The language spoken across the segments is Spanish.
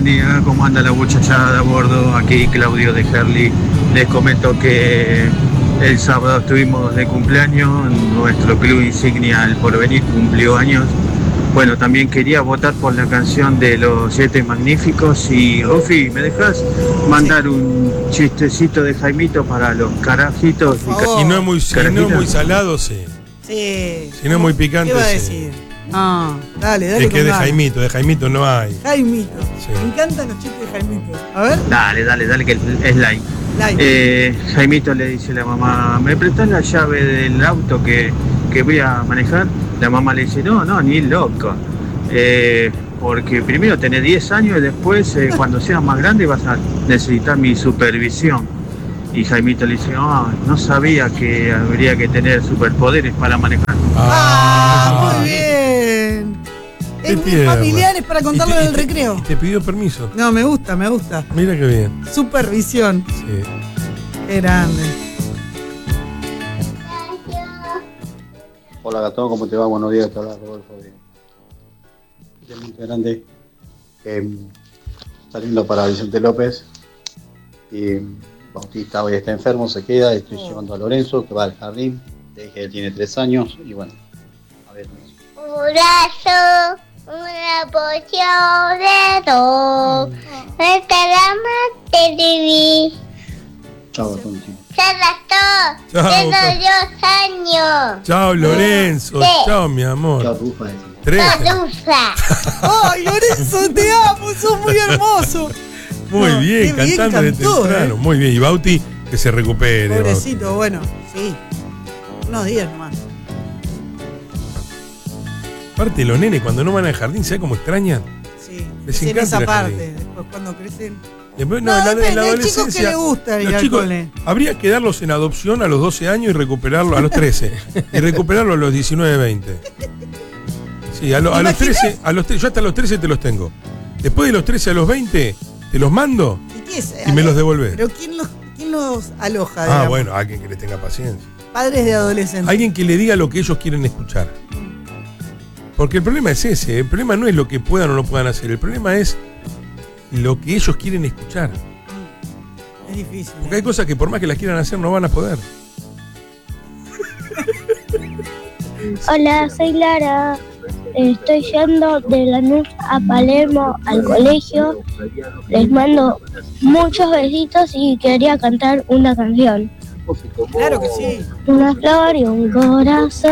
día, ¿cómo anda la muchachada a bordo? Aquí Claudio de Herli. Les comento que el sábado estuvimos de cumpleaños, nuestro club insignia El Porvenir cumplió años. Bueno, también quería votar por la canción de Los Siete Magníficos y, Ofi, ¿me dejas mandar un chistecito de Jaimito para los carajitos? Y no es muy salado, sí. Sí. Si no es muy picante, ¿qué va a sí. decir? No, dale. Es que de Jaimito no hay. Jaimito. Sí. Me encantan los chistes de Jaimito. A ver. Dale, que es like. Jaimito le dice a la mamá, ¿me prestás la llave del auto que voy a manejar? La mamá le dice, no, ni loco. Porque primero tenés 10 años y después, cuando seas más grande, vas a necesitar mi supervisión. Y Jaimito le dice, no sabía que habría que tener superpoderes para manejar. Muy bien. Es muy familiar, es para contarlo en el recreo. ¿Te pidió permiso? No, me gusta. Mira qué bien. Supervisión. Sí. Qué grande. Hola Gastón, ¿cómo te va? Buenos días, te habla Rodolfo de Monte Grande. Saliendo para Vicente López. Y Bautista hoy está enfermo, se queda. Estoy llevando a Lorenzo, que va al jardín. Le dije que tiene 3 años. Y bueno, a ver. Un brazo, una poción de dos. Esta rama te viví. Chao, Gastón. Se arrastró. Chao, Tengo 2 años. Chao, Lorenzo. Sí. Chao, mi amor. Chao, Rufa. 3. ¡Ay, Lorenzo, te amo! ¡Sos muy hermoso! Muy No, bien, qué bien cantando de cantó, temprano. Muy bien. Y Bauti, que se recupere. Pobrecito, Bauti. bueno, sí. Unos días nomás. Aparte, los nenes, cuando no van al jardín, ¿sabes cómo extrañan? Sí. Les en encanta esa ir al parte. jardín. Después, cuando crecen. Después, No, en depende, la hay adolescencia. chicos que les gusta ir los al chicos, cole. habría que darlos en adopción a los 12 años y recuperarlo a los 13. Y recuperarlo a los 19, 20. Sí, a los 13, yo hasta los 13 te los tengo. Después de los 13 a los 20, te los mando y me los devolvés. Pero ¿quién los aloja? Ah, digamos? bueno, alguien que les tenga paciencia. Padres de adolescentes. Alguien que le diga lo que ellos quieren escuchar. Porque el problema es ese. El problema no es lo que puedan o no puedan hacer. El problema es lo que ellos quieren escuchar. Es difícil. Porque hay cosas que por más que las quieran hacer no van a poder. Hola, soy Lara. Estoy yendo de Lanús a Palermo al colegio. Les mando muchos besitos y quería cantar una canción. Claro que sí. Una flor y un corazón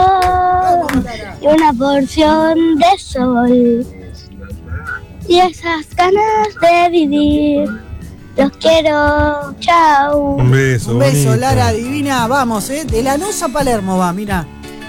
y una porción de sol y esas ganas de vivir. Los quiero. Chao. Un beso. Un beso, bonito. Lara, divina. Vamos, de Lanús a Palermo va, mira.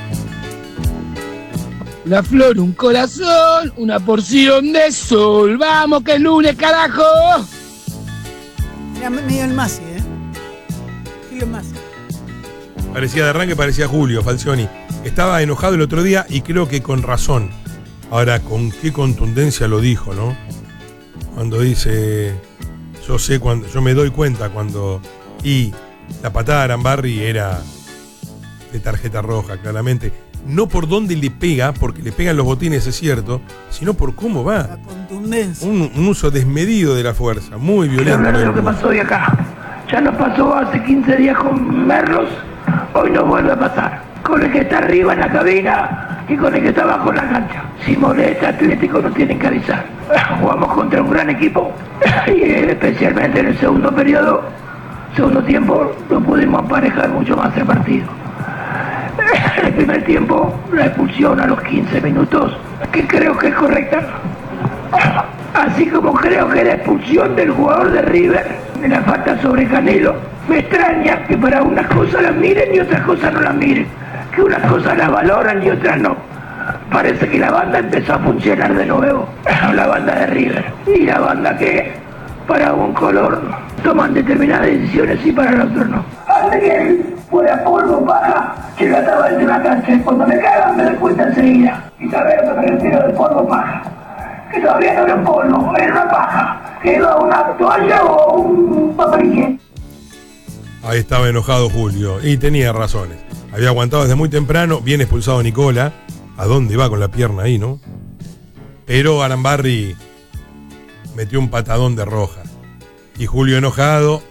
Una flor, un corazón, una porción de sol. Vamos que es lunes, carajo. Mira, medio el Masi, Julio Masi. Parecía de arranque, parecía Julio Falcioni. Estaba enojado el otro día y creo que con razón. Ahora, con qué contundencia lo dijo, ¿no? Cuando dice, yo me doy cuenta cuando... Y la patada de Arambarri era de tarjeta roja, claramente. No por dónde le pega, porque le pegan los botines, es cierto, sino por cómo va. La contundencia. Un uso desmedido de la fuerza, muy violento. Hablar de lo que pasó hoy acá. Ya nos pasó hace 15 días con Merlos, hoy nos vuelve a pasar. Con el que está arriba en la cabina y con el que está abajo en la cancha. Si molesta, Atlético nos tienen que avisar. Jugamos contra un gran equipo y especialmente en el segundo tiempo, no pudimos emparejar mucho más el partido. En el primer tiempo, la expulsión a los 15 minutos, que creo que es correcta. Así como creo que la expulsión del jugador de River, de la falta sobre Canelo, me extraña que para unas cosas las miren y otras cosas no las miren, que unas cosas las valoran y otras no. Parece que la banda empezó a funcionar de nuevo, la banda de River, y la banda que para un color toman determinadas decisiones y para el otro no. Hace que fuera polvo, paja, que yo estaba en una cancha y cuando me cagan me doy cuenta enseguida. Y sabés lo que me refiero de polvo, paja. Que todavía no era un polvo, era una paja, que iba una toalla o un papel. Ahí estaba enojado Julio, y tenía razones. Había aguantado desde muy temprano, bien expulsado Nicola. ¿A dónde va con la pierna ahí, no? Pero Arambarri metió un patadón de Roja. Y Julio, enojado,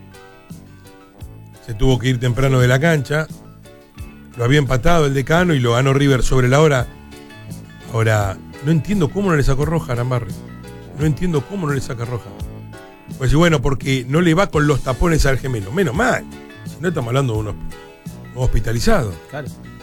se tuvo que ir temprano de la cancha. Lo había empatado el Decano y lo ganó River sobre la hora. Ahora, no entiendo cómo no le sacó roja a Arambarri. No entiendo cómo no le saca roja. Pues bueno, porque no le va con los tapones al gemelo. Menos mal. Si no, estamos hablando de unos hospitalizados. Claro.